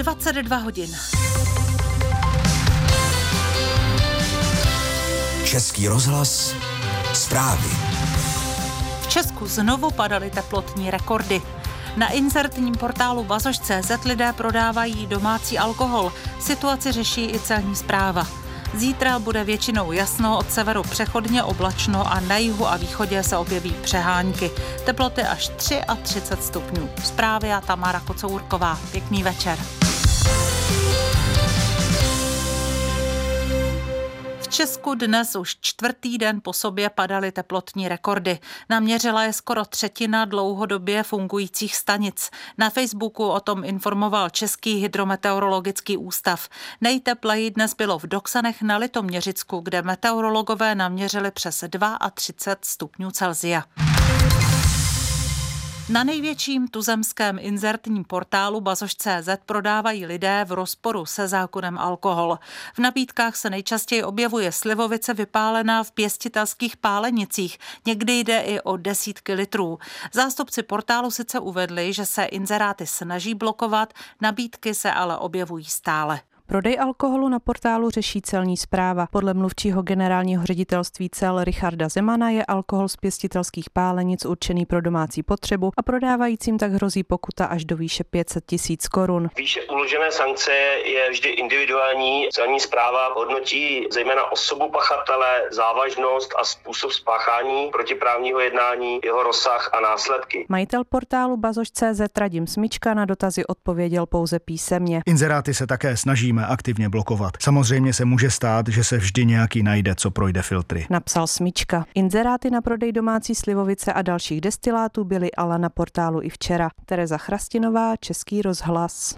22 hodin. Český rozhlas, zprávy. V Česku znovu padaly teplotní rekordy. Na inzertním portálu Bazoš.cz lidé prodávají domácí alkohol. Situaci řeší i celní správa. Zítra bude většinou jasno, od severu přechodně oblačno a na jihu a východě se objeví přehánky. Teploty až 33 stupňů. Zprávy a Tamara Kocourková. Pěkný večer. V Česku dnes už čtvrtý den po sobě padaly teplotní rekordy. Naměřila je skoro třetina dlouhodobě fungujících stanic. Na Facebooku o tom informoval Český hydrometeorologický ústav. Nejtepleji dnes bylo v Doksanech na Litoměřicku, kde meteorologové naměřili přes 32 stupňů Celsia. Na největším tuzemském inzertním portálu Bazoš.cz prodávají lidé v rozporu se zákonem alkohol. V nabídkách se nejčastěji objevuje slivovice vypálená v pěstitelských pálenicích. Někdy jde i o desítky litrů. Zástupci portálu sice uvedli, že se inzeráty snaží blokovat, nabídky se ale objevují stále. Prodej alkoholu na portálu řeší celní správa. Podle mluvčího generálního ředitelství cel Richarda Zemana je alkohol z pěstitelských pálenic určený pro domácí potřebu a prodávajícím tak hrozí pokuta až do výše 500 000 korun. Výše uložené sankce je vždy individuální. Celní správa hodnotí zejména osobu pachatele, závažnost a způsob spáchání protiprávního jednání, jeho rozsah a následky. Majitel portálu Bazoš.cz Radim Smička na dotazy odpověděl pouze písemně. Inzeráty se také snažíme aktivně blokovat. Samozřejmě se může stát, že se vždy nějaký najde, co projde filtry. Napsal Smička. Inzeráty na prodej domácí slivovice a dalších destilátů byly ale na portálu i včera. Tereza Chrastinová, Český rozhlas.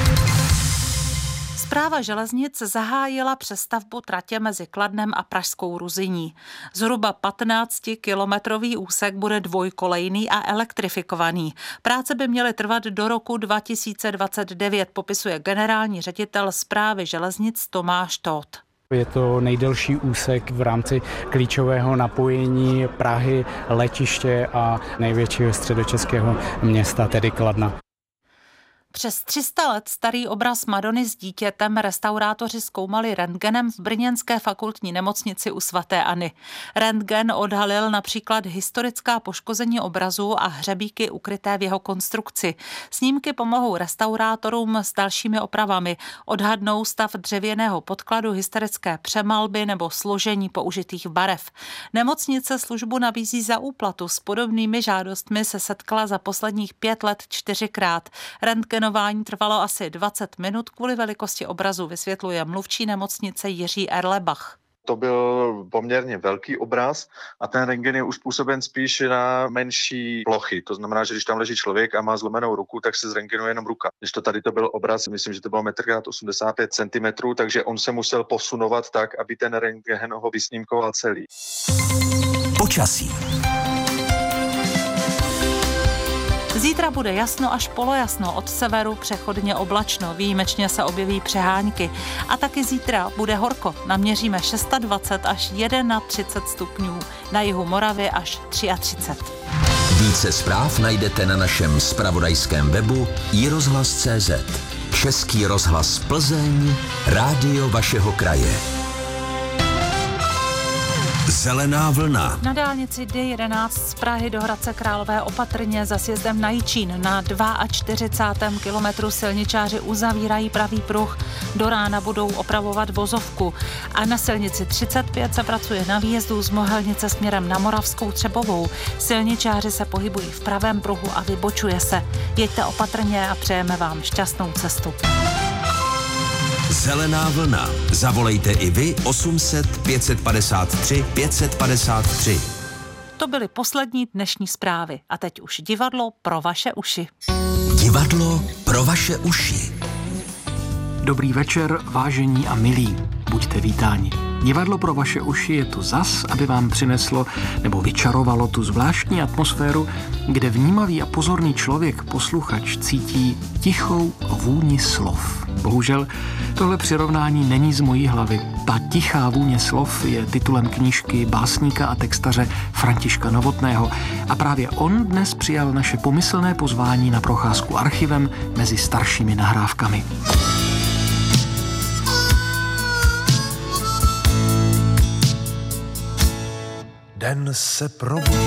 Správa železnic zahájila přestavbu tratě mezi Kladnem a Pražskou Ruzyní. Zhruba 15-kilometrový úsek bude dvojkolejný a elektrifikovaný. Práce by měly trvat do roku 2029, popisuje generální ředitel Správy železnic Tomáš Tóth. Je to nejdelší úsek v rámci klíčového napojení Prahy, letiště a největšího středočeského města, tedy Kladna. Přes 300 let starý obraz Madony s dítětem restaurátoři zkoumali rentgenem v brněnské fakultní nemocnici u svaté Anny. Rentgen odhalil například historická poškození obrazu a hřebíky ukryté v jeho konstrukci. Snímky pomohou restaurátorům s dalšími opravami. Odhadnou stav dřevěného podkladu, historické přemalby nebo složení použitých barev. Nemocnice službu nabízí za úplatu. S podobnými žádostmi se setkala za posledních 5 let 4krát. Rentgenování trvalo asi 20 minut kvůli velikosti obrazu, vysvětluje mluvčí nemocnice Jiří Erlebach. To byl poměrně velký obraz a ten rentgen je uspůsoben spíš na menší plochy. To znamená, že když tam leží člověk a má zlomenou ruku, tak se zrentgenuje jenom ruka. Když to tady to byl obraz, myslím, že to bylo 1,85 cm, takže on se musel posunovat tak, aby ten rentgen ho vysnímkoval celý. Počasí. Zítra bude jasno až polojasno, od severu přechodně oblačno, výjimečně se objeví přehánky. A taky zítra bude horko, naměříme 26 až 31 stupňů, na jihu Moravy až 33. Více zpráv najdete na našem zpravodajském webu iRozhlas.cz. Český rozhlas Plzeň, rádio vašeho kraje. Zelená vlna. Na dálnici D11 z Prahy do Hradce Králové opatrně za sjezdem na Jičín na 42. kilometru silničáři uzavírají pravý pruh. Do rána budou opravovat vozovku. A na silnici 35 se pracuje na výjezdu z Mohelnice směrem na Moravskou Třebovou. Silničáři se pohybují v pravém pruhu a vybočuje se. Jeďte opatrně a přejeme vám šťastnou cestu. Zelená vlna. Zavolejte i vy 800 553 553. To byly poslední dnešní zprávy. A teď už divadlo pro vaše uši. Divadlo pro vaše uši. Dobrý večer, vážení a milí. Buďte vítáni. Divadlo pro vaše uši je tu zas, aby vám přineslo nebo vyčarovalo tu zvláštní atmosféru, kde vnímavý a pozorný člověk, posluchač, cítí tichou vůni slov. Bohužel tohle přirovnání není z mojí hlavy. Ta tichá vůně slov je titulem knížky básníka a textaře Františka Novotného a právě on dnes přijal naše pomyslné pozvání na procházku archivem mezi staršími nahrávkami. Den se probudí.